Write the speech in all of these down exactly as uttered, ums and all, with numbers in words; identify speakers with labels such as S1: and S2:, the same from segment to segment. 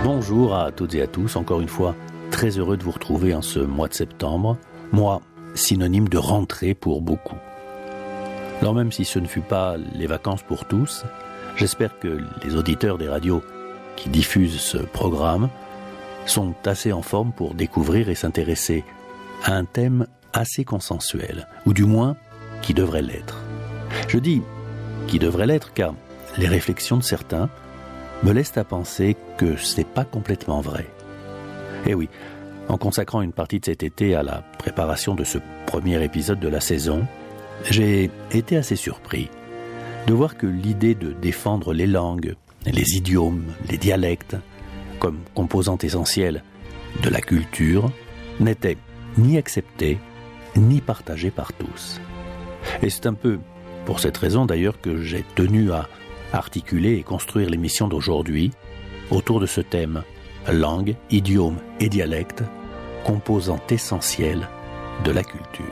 S1: Bonjour à toutes et à tous, encore une fois, très heureux de vous retrouver en ce mois de septembre, mois synonyme de rentrée pour beaucoup. Alors même si ce ne fut pas les vacances pour tous, j'espère que les auditeurs des radios qui diffusent ce programme sont assez en forme pour découvrir et s'intéresser à un thème assez consensuel, ou du moins qui devrait l'être. Je dis qui devrait l'être car les réflexions de certains me laissent à penser que c'est pas complètement vrai. Et oui, en consacrant une partie de cet été à la préparation de ce premier épisode de la saison, j'ai été assez surpris de voir que l'idée de défendre les langues, les idiomes, les dialectes, comme composante essentielle de la culture, n'était ni acceptée, ni partagée par tous. Et c'est un peu pour cette raison d'ailleurs que j'ai tenu à articuler et construire l'émission d'aujourd'hui autour de ce thème, langue, idiome et dialecte, composante essentielle de la culture.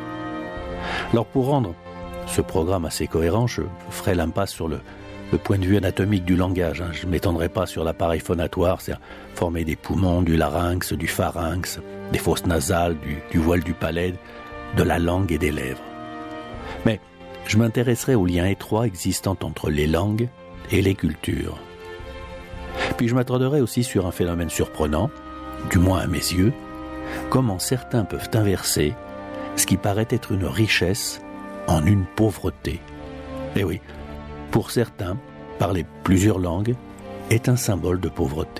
S1: Alors pour rendre ce programme assez cohérent, je ferai l'impasse sur le, le point de vue anatomique du langage. Hein. Je ne m'étendrai pas sur l'appareil phonatoire, c'est formé des poumons, du larynx, du pharynx, des fosses nasales, du, du voile du palais, de la langue et des lèvres. Mais je m'intéresserai aux liens étroits existants entre les langues et les cultures. Puis je m'attarderai aussi sur un phénomène surprenant, du moins à mes yeux, comment certains peuvent inverser ce qui paraît être une richesse en une pauvreté. Et oui, pour certains, parler plusieurs langues est un symbole de pauvreté.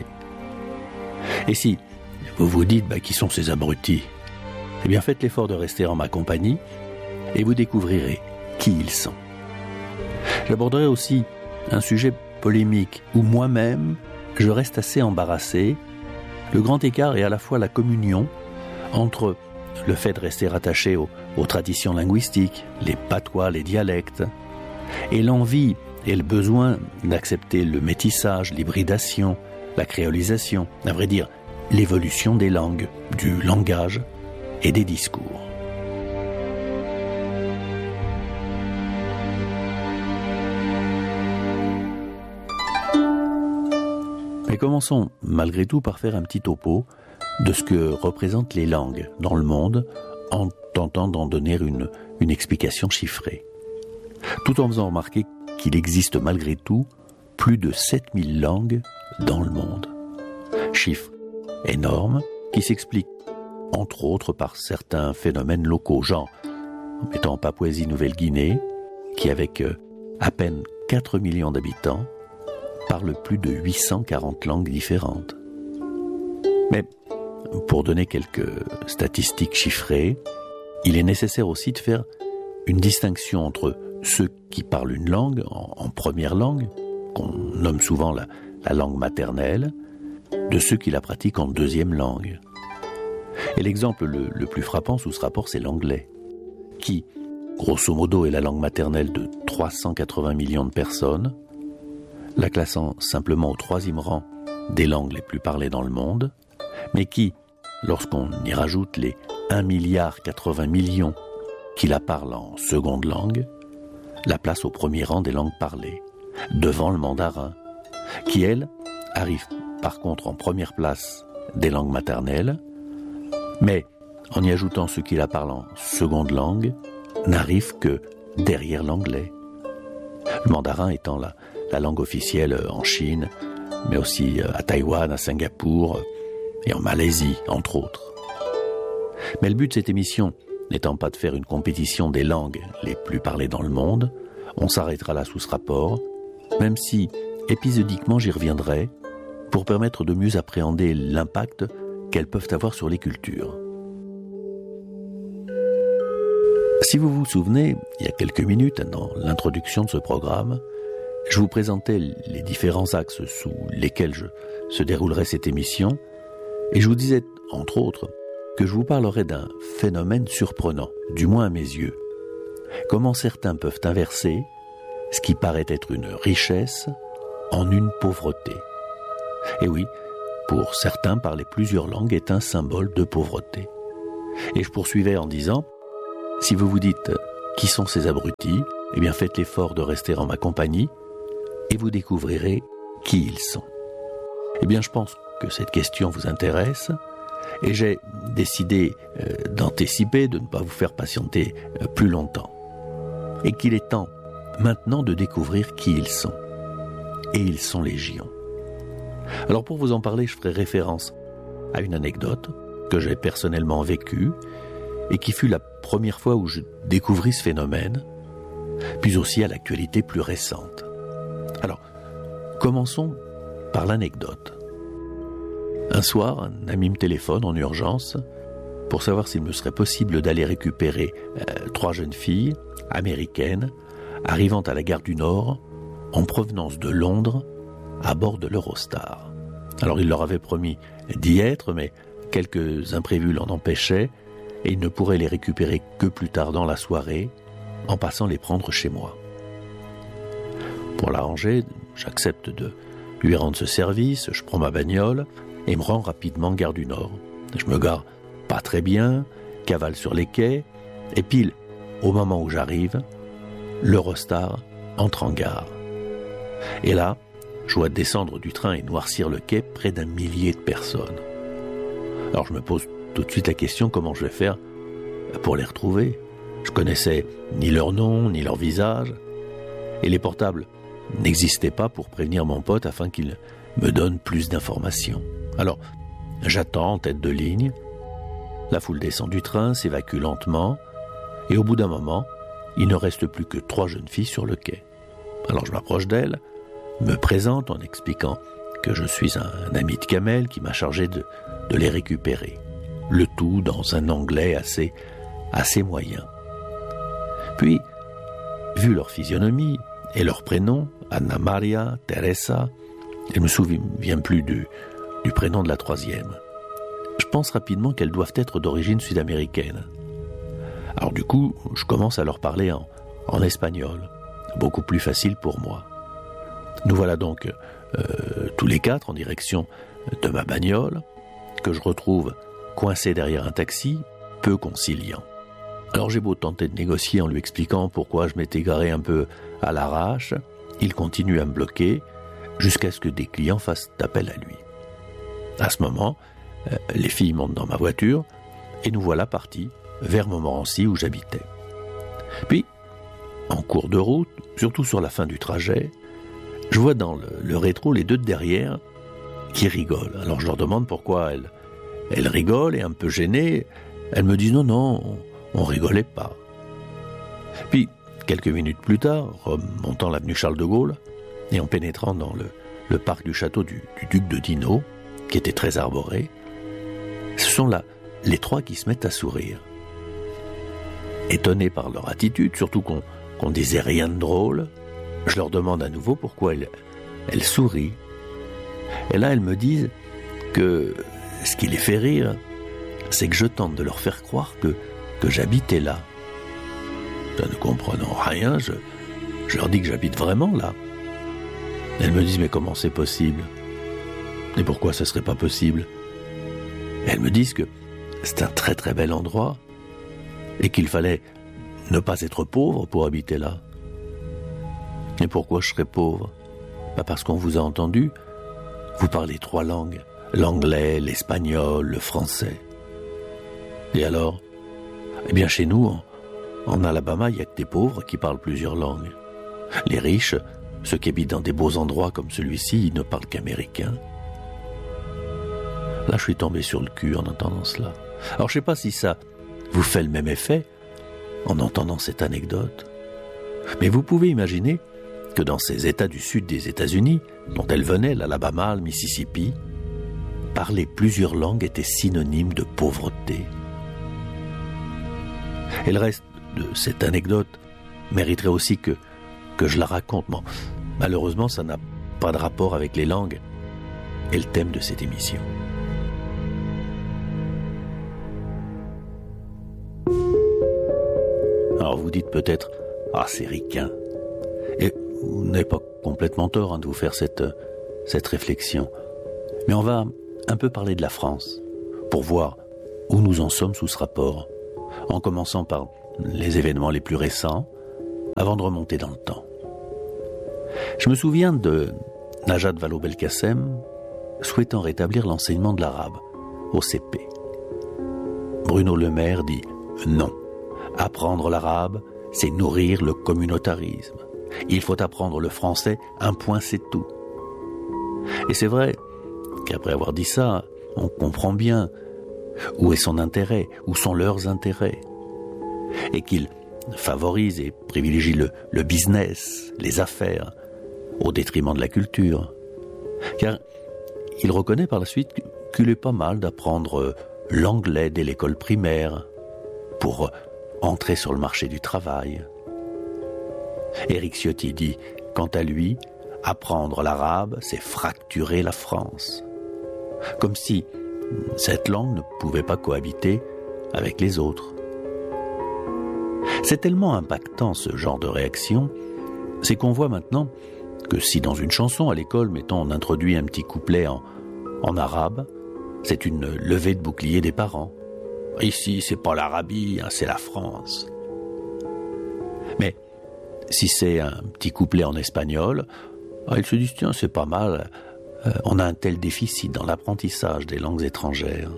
S1: Et si vous vous dites bah, qui sont ces abrutis, eh bien faites l'effort de rester en ma compagnie et vous découvrirez qui ils sont. J'aborderai aussi un sujet polémique où moi-même je reste assez embarrassé. Le grand écart est à la fois la communion entre le fait de rester attaché aux, aux traditions linguistiques, les patois, les dialectes, et l'envie et le besoin d'accepter le métissage, l'hybridation, la créolisation, à vrai dire l'évolution des langues, du langage et des discours. Mais commençons malgré tout par faire un petit topo de ce que représentent les langues dans le monde en tentant d'en donner une, une explication chiffrée. Tout en faisant remarquer qu'il existe malgré tout plus de sept mille langues dans le monde. Chiffre énorme qui s'explique entre autres par certains phénomènes locaux, genre en mettant en Papouasie-Nouvelle-Guinée, qui avec euh, à peine quatre millions d'habitants, parle plus de huit cent quarante langues différentes. Mais pour donner quelques statistiques chiffrées, il est nécessaire aussi de faire une distinction entre ceux qui parlent une langue en, en première langue, qu'on nomme souvent la, la langue maternelle, de ceux qui la pratiquent en deuxième langue. Et l'exemple le, le plus frappant sous ce rapport, c'est l'anglais, qui, grosso modo, est la langue maternelle de trois cent quatre-vingts millions de personnes, la classant simplement au troisième rang des langues les plus parlées dans le monde, mais qui, lorsqu'on y rajoute les un milliard quatre-vingts millions qui la parlent en seconde langue, la place au premier rang des langues parlées, devant le mandarin, qui, elle, arrive par contre en première place des langues maternelles, mais en y ajoutant ceux qui la parlent en seconde langue, n'arrive que derrière l'anglais. Le mandarin étant la la langue officielle en Chine, mais aussi à Taïwan, à Singapour et en Malaisie, entre autres. Mais le but de cette émission n'étant pas de faire une compétition des langues les plus parlées dans le monde, on s'arrêtera là sous ce rapport, même si, épisodiquement, j'y reviendrai, pour permettre de mieux appréhender l'impact qu'elles peuvent avoir sur les cultures. Si vous vous souvenez, il y a quelques minutes, dans l'introduction de ce programme, je vous présentais les différents axes sous lesquels je, se déroulerait cette émission, et je vous disais, entre autres, que je vous parlerai d'un phénomène surprenant, du moins à mes yeux. Comment certains peuvent inverser ce qui paraît être une richesse en une pauvreté. Et oui, pour certains, parler plusieurs langues est un symbole de pauvreté. Et je poursuivais en disant, si vous vous dites « qui sont ces abrutis ?», eh bien faites l'effort de rester en ma compagnie, et vous découvrirez qui ils sont. Eh bien, je pense que cette question vous intéresse, et j'ai décidé euh, d'anticiper, de ne pas vous faire patienter euh, plus longtemps. Et qu'il est temps maintenant de découvrir qui ils sont. Et ils sont légion. Alors pour vous en parler, je ferai référence à une anecdote que j'ai personnellement vécue et qui fut la première fois où je découvris ce phénomène, puis aussi à l'actualité plus récente. Alors, commençons par l'anecdote. Un soir, un ami me téléphone en urgence pour savoir s'il me serait possible d'aller récupérer euh, trois jeunes filles américaines arrivant à la gare du Nord en provenance de Londres à bord de l'Eurostar. Alors il leur avait promis d'y être, mais quelques imprévus l'en empêchaient et il ne pourrait les récupérer que plus tard dans la soirée en passant les prendre chez moi. Pour l'arranger, j'accepte de lui rendre ce service, je prends ma bagnole et me rends rapidement gare du Nord. Je me gare pas très bien, cavale sur les quais, et pile, au moment où j'arrive, l'Eurostar entre en gare. Et là, je vois descendre du train et noircir le quai près d'un millier de personnes. Alors je me pose tout de suite la question, comment je vais faire pour les retrouver ? Je connaissais ni leur nom, ni leur visage, et les portables n'existaient pas pour prévenir mon pote afin qu'il me donne plus d'informations. Alors, j'attends en tête de ligne, la foule descend du train, s'évacue lentement, et au bout d'un moment, il ne reste plus que trois jeunes filles sur le quai. Alors je m'approche d'elles, me présente en expliquant que je suis un, un ami de Kamel qui m'a chargé de, de les récupérer. Le tout dans un anglais assez, assez moyen. Puis, vu leur physionomie et leur prénom, Anna Maria, Teresa, je ne me souviens plus du, du prénom de la troisième. Je pense rapidement qu'elles doivent être d'origine sud-américaine. Alors du coup, je commence à leur parler en, en espagnol, beaucoup plus facile pour moi. Nous voilà donc euh, tous les quatre en direction de ma bagnole, que je retrouve coincé derrière un taxi, peu conciliant. Alors j'ai beau tenter de négocier en lui expliquant pourquoi je m'étais garé un peu à l'arrache, il continue à me bloquer jusqu'à ce que des clients fassent appel à lui. À ce moment, euh, les filles montent dans ma voiture et nous voilà partis vers Montmorency où j'habitais. Puis, en cours de route, surtout sur la fin du trajet, je vois dans le, le rétro les deux de derrière qui rigolent. Alors je leur demande pourquoi elles, elles rigolent et un peu gênées, elles me disent non, non, on, on rigolait pas. Puis, quelques minutes plus tard, remontant l'avenue Charles de Gaulle et en pénétrant dans le, le parc du château du, du duc de Dino, qui était très arboré, ce sont là les trois qui se mettent à sourire. Étonnés par leur attitude, surtout qu'on qu'on disait rien de drôle, je leur demande à nouveau pourquoi elles, elles sourient. Et là, elles me disent que ce qui les fait rire, c'est que je tente de leur faire croire que, que j'habitais là. Je ne comprenant rien, je, je leur dis que j'habite vraiment là. Elles me disent, mais comment c'est possible ? Et pourquoi ce serait pas possible ? Et elles me disent que c'est un très très bel endroit et qu'il fallait ne pas être pauvre pour habiter là. Et pourquoi je serais pauvre ? Bah parce qu'on vous a entendu, vous parlez trois langues, l'anglais, l'espagnol, le français. Et alors ? Eh bien chez nous, en, en Alabama, il n'y a que des pauvres qui parlent plusieurs langues. Les riches, ceux qui habitent dans des beaux endroits comme celui-ci, ils ne parlent qu'américain. Là, je suis tombé sur le cul en entendant cela. Alors, je ne sais pas si ça vous fait le même effet en entendant cette anecdote. Mais vous pouvez imaginer que dans ces États du sud des États-Unis, dont elle venait, l'Alabama, le Mississippi, parler plusieurs langues était synonyme de pauvreté. Et le reste de cette anecdote mériterait aussi que, que je la raconte. Bon, malheureusement, ça n'a pas de rapport avec les langues et le thème de cette émission. Alors vous dites peut-être « Ah, c'est ricain ». Et vous n'avez pas complètement tort hein, de vous faire cette, cette réflexion. Mais on va un peu parler de la France, pour voir où nous en sommes sous ce rapport, en commençant par les événements les plus récents, avant de remonter dans le temps. Je me souviens de Najat Vallaud-Belkacem, souhaitant rétablir l'enseignement de l'arabe au C P. Bruno Le Maire dit non. Apprendre l'arabe, c'est nourrir le communautarisme. Il faut apprendre le français, un point c'est tout. Et c'est vrai qu'après avoir dit ça, on comprend bien où est son intérêt, où sont leurs intérêts, et qu'il favorise et privilégie le, le business, les affaires, au détriment de la culture. Car il reconnaît par la suite qu'il est pas mal d'apprendre l'anglais dès l'école primaire pour entrer sur le marché du travail. Éric Ciotti dit, quant à lui, apprendre l'arabe, c'est fracturer la France. Comme si cette langue ne pouvait pas cohabiter avec les autres. C'est tellement impactant ce genre de réaction, c'est qu'on voit maintenant que si dans une chanson à l'école, mettons, on introduit un petit couplet en, en arabe, c'est une levée de bouclier des parents. Ici, c'est pas l'Arabie, hein, c'est la France. Mais si c'est un petit couplet en espagnol, ils se disent, tiens, c'est pas mal, euh, on a un tel déficit dans l'apprentissage des langues étrangères.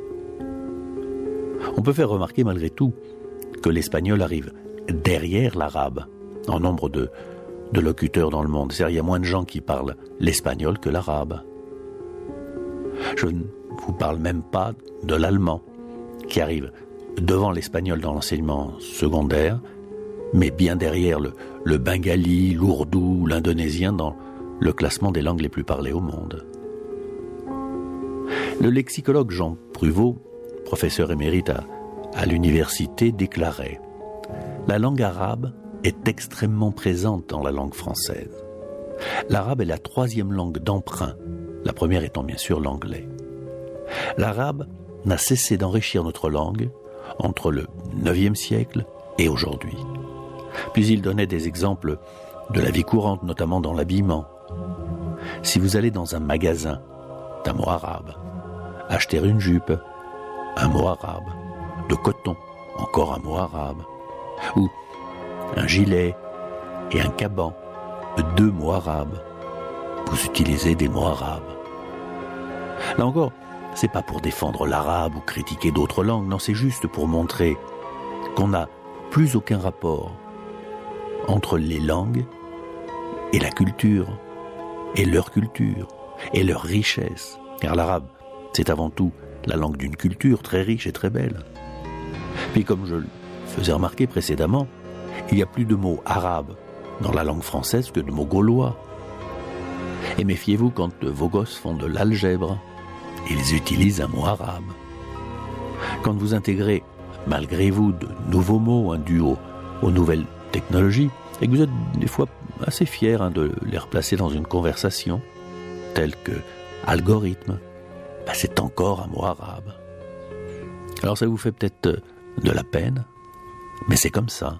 S1: On peut faire remarquer malgré tout que l'espagnol arrive derrière l'arabe en nombre de, de locuteurs dans le monde. C'est-à-dire, il y a moins de gens qui parlent l'espagnol que l'arabe. Je ne vous parle même pas de l'allemand, qui arrive devant l'espagnol dans l'enseignement secondaire, mais bien derrière le, le bengali, l'ourdou, l'indonésien dans le classement des langues les plus parlées au monde. Le lexicologue Jean Pruvot, professeur émérite à, à l'université, déclarait « La langue arabe est extrêmement présente dans la langue française. L'arabe est la troisième langue d'emprunt, la première étant bien sûr l'anglais. L'arabe n'a cessé d'enrichir notre langue entre le neuvième siècle et aujourd'hui. » Puis il donnait des exemples de la vie courante, notamment dans l'habillement. Si vous allez dans un magasin, c'est un mot arabe. Acheter une jupe, un mot arabe. De coton, encore un mot arabe. Ou un gilet et un caban, deux mots arabes. Vous utilisez des mots arabes. Là encore, c'est pas pour défendre l'arabe ou critiquer d'autres langues, non, c'est juste pour montrer qu'on n'a plus aucun rapport entre les langues et la culture, et leur culture, et leur richesse. Car l'arabe, c'est avant tout la langue d'une culture très riche et très belle. Puis comme je le faisais remarquer précédemment, il y a plus de mots arabes dans la langue française que de mots gaulois. Et méfiez-vous quand vos gosses font de l'algèbre, ils utilisent un mot arabe. Quand vous intégrez, malgré vous, de nouveaux mots hein, dus aux, aux nouvelles technologies, et que vous êtes des fois assez fiers hein, de les replacer dans une conversation, telle que algorithme, ben c'est encore un mot arabe. Alors ça vous fait peut-être de la peine, mais c'est comme ça.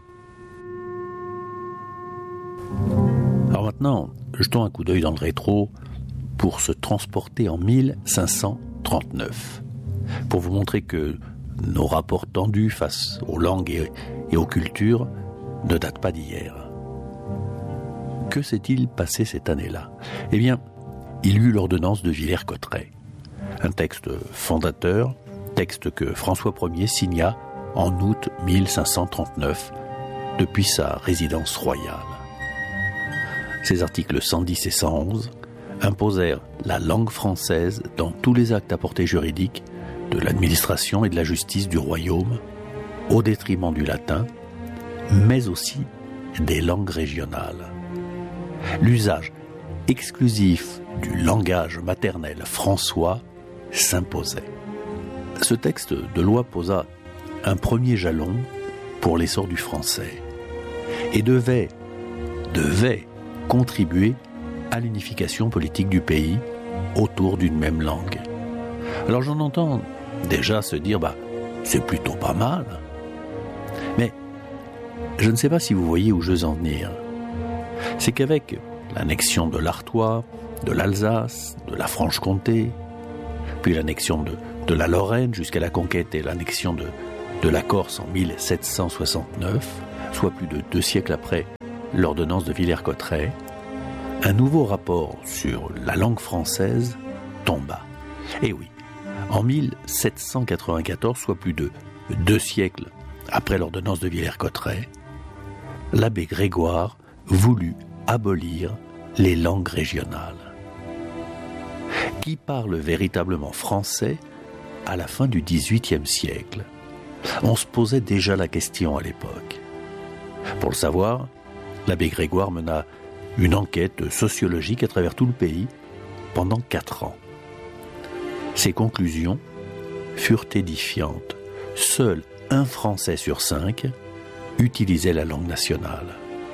S1: Alors maintenant, jetons un coup d'œil dans le rétro pour se transporter en mille cinq cent trente-neuf, pour vous montrer que nos rapports tendus face aux langues et, et aux cultures ne datent pas d'hier. Que s'est-il passé cette année-là ? Eh bien, il y eut l'ordonnance de Villers-Cotterêts, un texte fondateur, texte que François Ier signa en août mille cinq cent trente-neuf depuis sa résidence royale. Ces articles cent dix et cent onze imposèrent la langue française dans tous les actes à portée juridique de l'administration et de la justice du royaume, au détriment du latin, mais aussi des langues régionales. L'usage exclusif du langage maternel françois s'imposait. Ce texte de loi posa un premier jalon pour l'essor du français et devait, devait contribuer à l'unification politique du pays autour d'une même langue. Alors j'en entends déjà se dire, bah, c'est plutôt pas mal. Mais je ne sais pas si vous voyez où je veux en venir. C'est qu'avec l'annexion de l'Artois, de l'Alsace, de la Franche-Comté, puis l'annexion de, de la Lorraine jusqu'à la conquête et l'annexion de, de la Corse en mille sept cent soixante-neuf, soit plus de deux siècles après l'ordonnance de Villers-Cotterêts, un nouveau rapport sur la langue française tomba. Et oui, en mille sept cent quatre-vingt-quatorze, soit plus de deux siècles après l'ordonnance de Villers-Cotterêts, l'abbé Grégoire voulut abolir les langues régionales. Qui parle véritablement français à la fin du dix-huitième siècle? On se posait déjà la question à l'époque. Pour le savoir, l'abbé Grégoire mena une enquête sociologique à travers tout le pays pendant quatre ans. Ses conclusions furent édifiantes. Seul un Français sur cinq utilisait la langue nationale.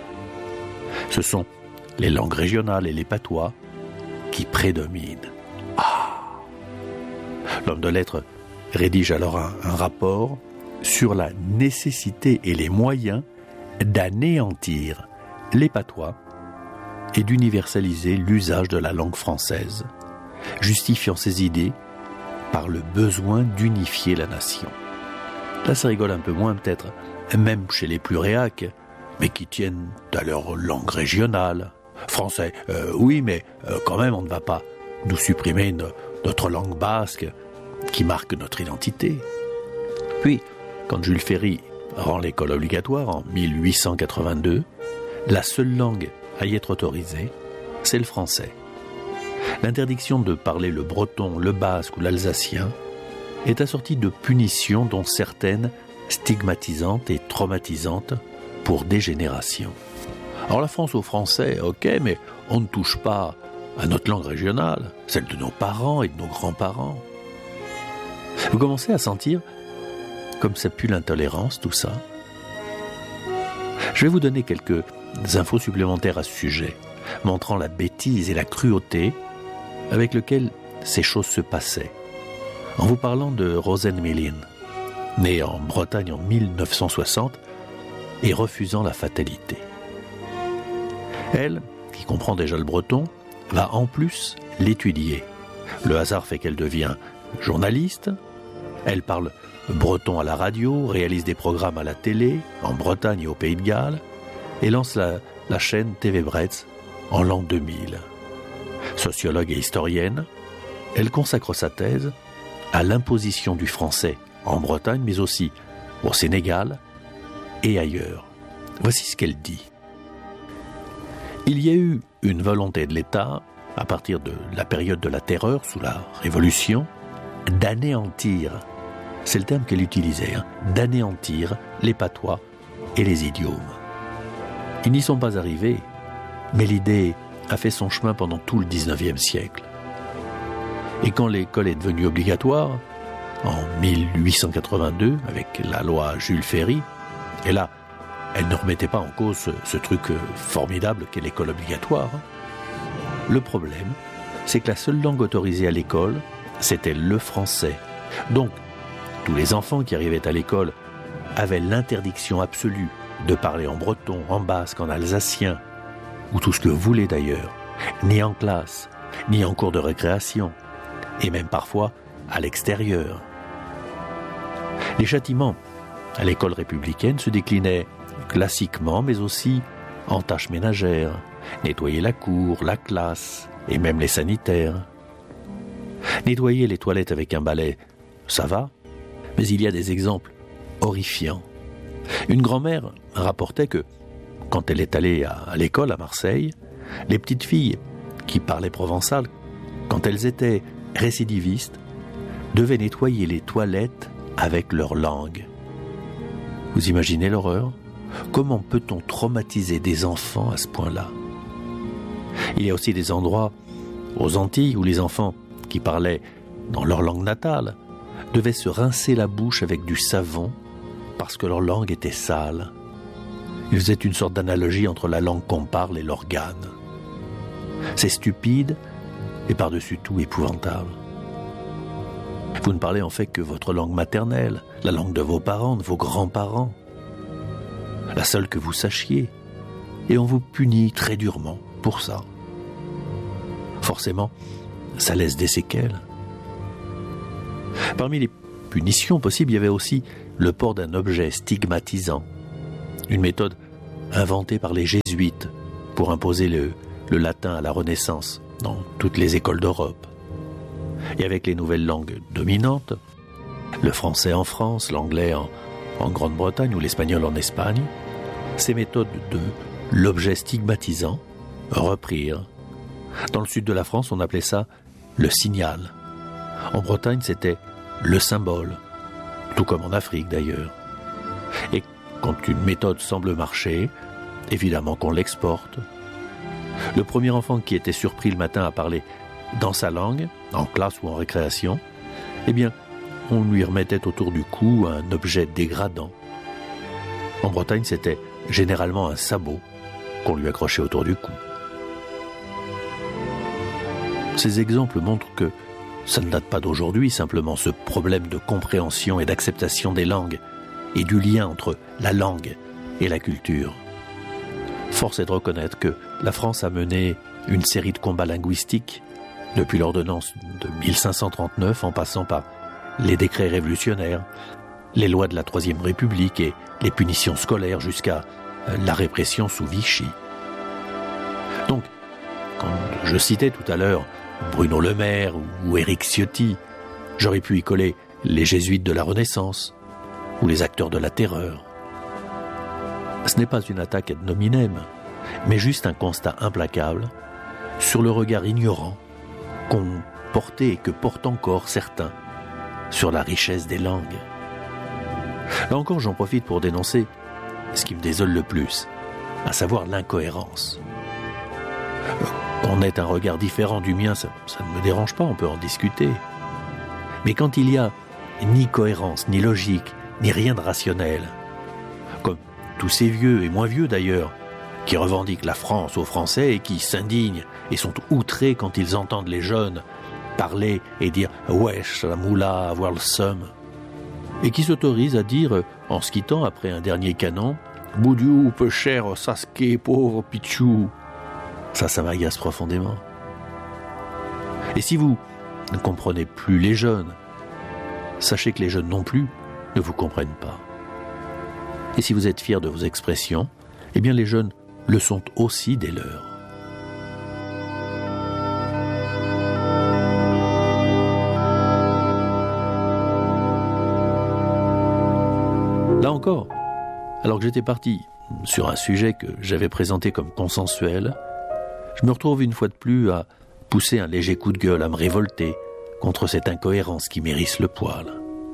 S1: Ce sont les langues régionales et les patois qui prédominent. Ah! L'homme de lettres rédige alors un, un rapport sur la nécessité et les moyens d'anéantir les patois et d'universaliser l'usage de la langue française, justifiant ses idées par le besoin d'unifier la nation. Là, ça rigole un peu moins peut-être, même chez les plus réacs, mais qui tiennent à leur langue régionale. Français, euh, oui, mais euh, quand même, on ne va pas nous supprimer une, notre langue basque qui marque notre identité. Puis, quand Jules Ferry rend l'école obligatoire en mille huit cent quatre-vingt-deux, la seule langue à y être autorisée, c'est le français. L'interdiction de parler le breton, le basque ou l'alsacien est assortie de punitions dont certaines stigmatisantes et traumatisantes pour des générations. Alors la France aux Français, ok, mais on ne touche pas à notre langue régionale, celle de nos parents et de nos grands-parents. Vous commencez à sentir comme ça pue l'intolérance, tout ça. Je vais vous donner quelques infos supplémentaires à ce sujet, montrant la bêtise et la cruauté avec lesquelles ces choses se passaient. En vous parlant de Rosenmélin, née en Bretagne en mille neuf cent soixante et refusant la fatalité. Elle, qui comprend déjà le breton, va en plus l'étudier. Le hasard fait qu'elle devient journaliste, elle parle breton à la radio, réalise des programmes à la télé, en Bretagne et au Pays de Galles, et lance la, la chaîne T V Bretz en l'an deux mille. Sociologue et historienne, elle consacre sa thèse à l'imposition du français en Bretagne, mais aussi au Sénégal et ailleurs. Voici ce qu'elle dit. Il y a eu une volonté de l'État, à partir de la période de la terreur, sous la Révolution, d'anéantir, c'est le terme qu'elle utilisait, hein, d'anéantir les patois et les idiomes. Ils n'y sont pas arrivés, mais l'idée a fait son chemin pendant tout le dix-neuvième siècle. Et quand l'école est devenue obligatoire, en mille huit cent quatre-vingt-deux, avec la loi Jules Ferry, et là, elle ne remettait pas en cause ce, ce truc formidable qu'est l'école obligatoire. Le problème, c'est que la seule langue autorisée à l'école, c'était le français. Donc, tous les enfants qui arrivaient à l'école avaient l'interdiction absolue de parler en breton, en basque, en alsacien, ou tout ce que vous voulez d'ailleurs, ni en classe, ni en cours de récréation, et même parfois à l'extérieur. Les châtiments à l'école républicaine se déclinaient classiquement, mais aussi en tâches ménagères, nettoyer la cour, la classe, et même les sanitaires. Nettoyer les toilettes avec un balai, ça va, mais il y a des exemples horrifiants. Une grand-mère rapportait que, quand elle est allée à, à l'école à Marseille, les petites filles qui parlaient provençal, quand elles étaient récidivistes, devaient nettoyer les toilettes avec leur langue. Vous imaginez l'horreur ? Comment peut-on traumatiser des enfants à ce point-là ? Il y a aussi des endroits, aux Antilles, où les enfants qui parlaient dans leur langue natale devaient se rincer la bouche avec du savon parce que leur langue était sale. Ils faisaient une sorte d'analogie entre la langue qu'on parle et l'organe. C'est stupide et par-dessus tout épouvantable. Vous ne parlez en fait que votre langue maternelle, la langue de vos parents, de vos grands-parents, la seule que vous sachiez, et on vous punit très durement pour ça. Forcément, ça laisse des séquelles. Parmi les punitions possibles, il y avait aussi le port d'un objet stigmatisant, une méthode inventée par les jésuites pour imposer le, le latin à la Renaissance dans toutes les écoles d'Europe. Et avec les nouvelles langues dominantes, le français en France, l'anglais en, en Grande-Bretagne ou l'espagnol en Espagne, ces méthodes de l'objet stigmatisant reprirent. Dans le sud de la France, on appelait ça le signal. En Bretagne, c'était le symbole, tout comme en Afrique d'ailleurs. Et quand une méthode semble marcher, évidemment qu'on l'exporte. Le premier enfant qui était surpris le matin à parler dans sa langue, en classe ou en récréation, eh bien, on lui remettait autour du cou un objet dégradant. En Bretagne, c'était généralement un sabot qu'on lui accrochait autour du cou. Ces exemples montrent que ça ne date pas d'aujourd'hui, simplement ce problème de compréhension et d'acceptation des langues et du lien entre la langue et la culture. Force est de reconnaître que la France a mené une série de combats linguistiques depuis l'ordonnance de mille cinq cent trente-neuf en passant par les décrets révolutionnaires, les lois de la Troisième République et les punitions scolaires jusqu'à la répression sous Vichy. Donc, quand je citais tout à l'heure Bruno Le Maire ou Éric Ciotti, j'aurais pu y coller les jésuites de la Renaissance ou les acteurs de la Terreur. Ce n'est pas une attaque ad hominem, mais juste un constat implacable sur le regard ignorant qu'ont porté et que portent encore certains sur la richesse des langues. Là encore, j'en profite pour dénoncer ce qui me désole le plus, à savoir l'incohérence. Qu'on ait un regard différent du mien, ça, ça ne me dérange pas, on peut en discuter. Mais quand il y a ni cohérence, ni logique, ni rien de rationnel, comme tous ces vieux, et moins vieux d'ailleurs, qui revendiquent la France aux Français et qui s'indignent et sont outrés quand ils entendent les jeunes parler et dire « wesh, la moula, avoir le seum », et qui s'autorisent à dire, en se quittant après un dernier canon, « Boudiou, peu cher, Sasuke, pauvre Pichou ». Ça, ça m'agace profondément. Et si vous ne comprenez plus les jeunes, sachez que les jeunes non plus ne vous comprennent pas. Et si vous êtes fiers de vos expressions, eh bien les jeunes le sont aussi des leurs. Là encore, alors que j'étais parti sur un sujet que j'avais présenté comme consensuel, je me retrouve une fois de plus à pousser un léger coup de gueule, à me révolter contre cette incohérence qui m'hérisse le poil.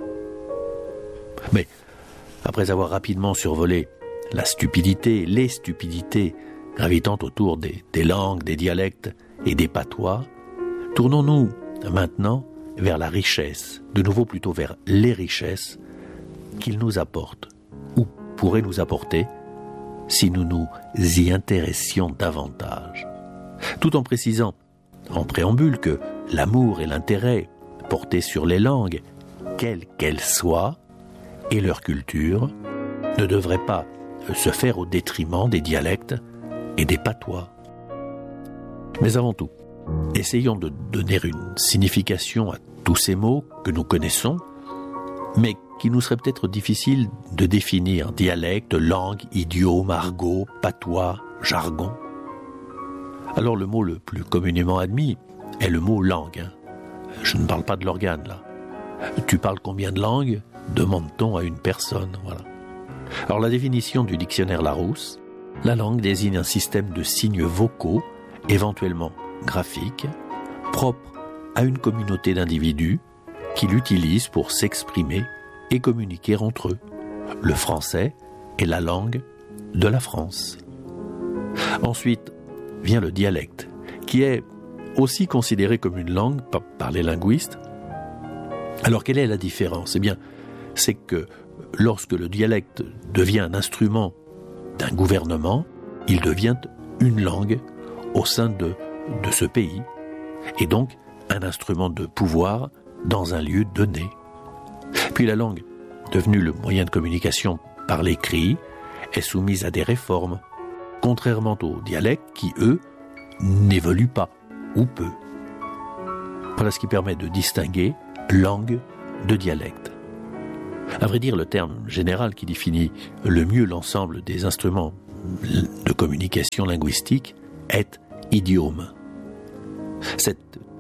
S1: Mais, après avoir rapidement survolé la stupidité, les stupidités gravitant autour des, des langues, des dialectes et des patois, tournons-nous maintenant vers la richesse, de nouveau plutôt vers les richesses qu'ils nous apportent, ou pourraient nous apporter, si nous nous y intéressions davantage. Tout en précisant, en préambule, que l'amour et l'intérêt portés sur les langues, quelles qu'elles soient, et leur culture, ne devraient pas se faire au détriment des dialectes et des patois. Mais avant tout, essayons de donner une signification à tous ces mots que nous connaissons, mais qui nous serait peut-être difficile de définir: dialecte, langue, idiome, argot, patois, jargon. Alors le mot le plus communément admis est le mot langue. Je ne parle pas de l'organe là. Tu parles combien de langues ? Demande-t-on à une personne, voilà. Alors la définition du dictionnaire Larousse, la langue désigne un système de signes vocaux, éventuellement graphiques, propre à une communauté d'individus qui l'utilisent pour s'exprimer et communiquer entre eux. Le français est la langue de la France. Ensuite vient le dialecte, qui est aussi considéré comme une langue par les linguistes. Alors quelle est la différence ? Eh bien, c'est que lorsque le dialecte devient un instrument d'un gouvernement, il devient une langue au sein de, de ce pays, et donc un instrument de pouvoir dans un lieu donné. Puis la langue, devenue le moyen de communication par l'écrit, est soumise à des réformes, contrairement aux dialectes qui, eux, n'évoluent pas, ou peu. Voilà ce qui permet de distinguer langue de dialecte. À vrai dire, le terme général qui définit le mieux l'ensemble des instruments de communication linguistique est idiome. Cet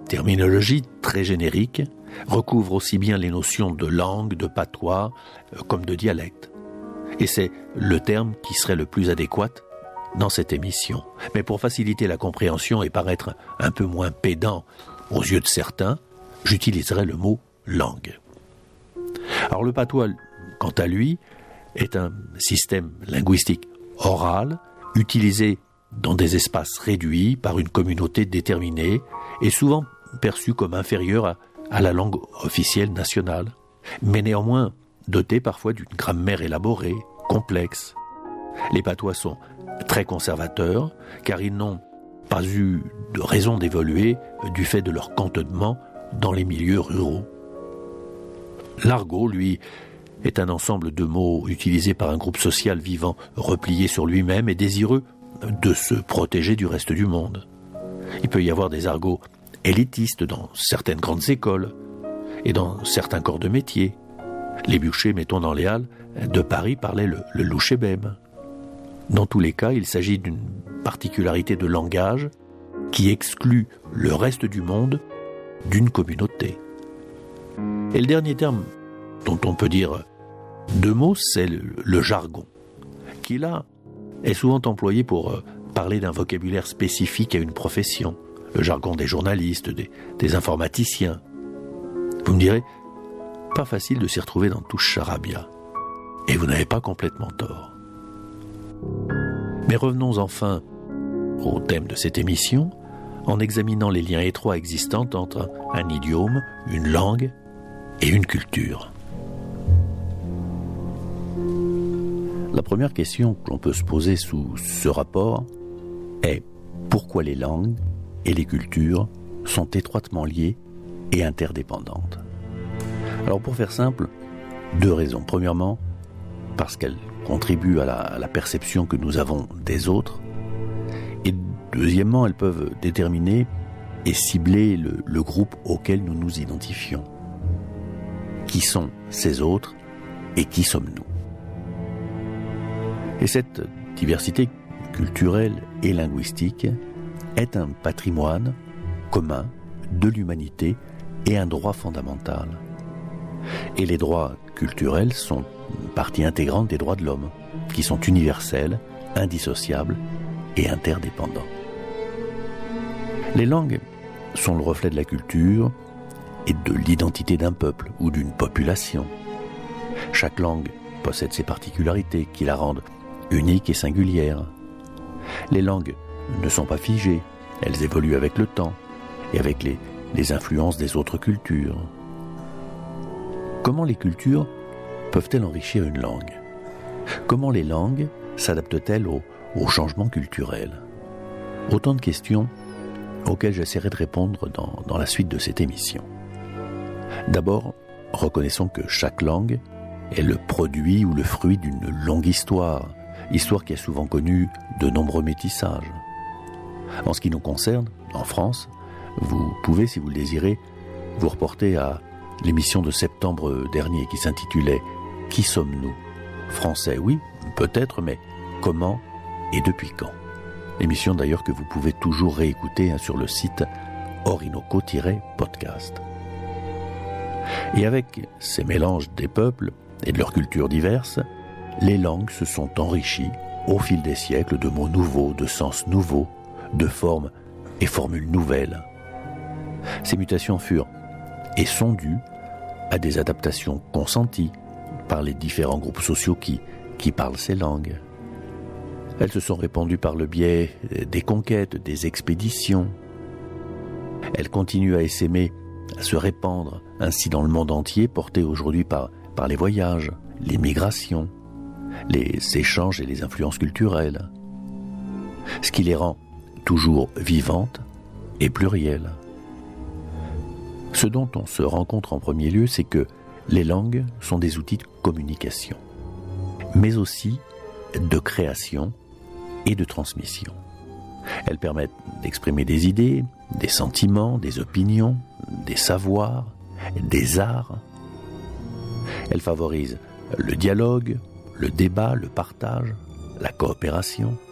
S1: terminologie très générique recouvre aussi bien les notions de langue, de patois, euh, comme de dialecte. Et c'est le terme qui serait le plus adéquat dans cette émission. Mais pour faciliter la compréhension et paraître un peu moins pédant aux yeux de certains, j'utiliserai le mot « langue ». Alors le patois, quant à lui, est un système linguistique oral, utilisé dans des espaces réduits par une communauté déterminée et souvent perçu comme inférieur à, à la langue officielle nationale, mais néanmoins doté parfois d'une grammaire élaborée, complexe. Les patois sont très conservateurs car ils n'ont pas eu de raison d'évoluer du fait de leur cantonnement dans les milieux ruraux. L'argot, lui, est un ensemble de mots utilisés par un groupe social vivant replié sur lui-même et désireux de se protéger du reste du monde. Il peut y avoir des argots élitistes dans certaines grandes écoles et dans certains corps de métier. Les bûchers, mettons dans les halles, de Paris parlaient le, le louchébème. Dans tous les cas, il s'agit d'une particularité de langage qui exclut le reste du monde d'une communauté. Et le dernier terme dont on peut dire deux mots, c'est le, le jargon, qui là est souvent employé pour euh, parler d'un vocabulaire spécifique à une profession, le jargon des journalistes, des, des informaticiens. Vous me direz, pas facile de s'y retrouver dans tout ce charabia. Et vous n'avez pas complètement tort. Mais revenons enfin au thème de cette émission, en examinant les liens étroits existants entre un idiome, une langue et une culture. La première question que l'on peut se poser sous ce rapport est pourquoi les langues et les cultures sont étroitement liées et interdépendantes. Alors pour faire simple, deux raisons. Premièrement, parce qu'elles contribuent à la, à la perception que nous avons des autres. Et deuxièmement, elles peuvent déterminer et cibler le, le groupe auquel nous nous identifions. Qui sont ces autres et qui sommes-nous ? Et cette diversité culturelle et linguistique est un patrimoine commun de l'humanité et un droit fondamental. Et les droits culturels sont une partie intégrante des droits de l'homme, qui sont universels, indissociables et interdépendants. Les langues sont le reflet de la culture et de l'identité d'un peuple ou d'une population. Chaque langue possède ses particularités qui la rendent unique et singulière. Les langues ne sont pas figées, elles évoluent avec le temps et avec les, les influences des autres cultures. Comment les cultures peuvent-elles enrichir une langue ? Comment les langues s'adaptent-elles aux, aux changements culturels ? Autant de questions auxquelles j'essaierai de répondre dans, dans la suite de cette émission. D'abord, reconnaissons que chaque langue est le produit ou le fruit d'une longue histoire, histoire qui a souvent connu de nombreux métissages. En ce qui nous concerne, en France, vous pouvez, si vous le désirez, vous reporter à l'émission de septembre dernier qui s'intitulait « Qui sommes-nous » Français, oui, peut-être, mais comment et depuis quand ? L'émission d'ailleurs que vous pouvez toujours réécouter sur le site orinoco-podcast. Et avec ces mélanges des peuples et de leurs cultures diverses, les langues se sont enrichies au fil des siècles de mots nouveaux, de sens nouveaux, de formes et formules nouvelles. Ces mutations furent et sont dues à des adaptations consenties par les différents groupes sociaux qui, qui parlent ces langues. Elles se sont répandues par le biais des conquêtes, des expéditions. Elles continuent à essaimer, à se répandre ainsi dans le monde entier, portées aujourd'hui par, par les voyages, les migrations, les échanges et les influences culturelles. Ce qui les rend toujours vivantes et plurielles. Ce dont on se rend compte en premier lieu, c'est que les langues sont des outils de communication, mais aussi de création et de transmission. Elles permettent d'exprimer des idées, des sentiments, des opinions, des savoirs, des arts. Elles favorisent le dialogue, le débat, le partage, la coopération.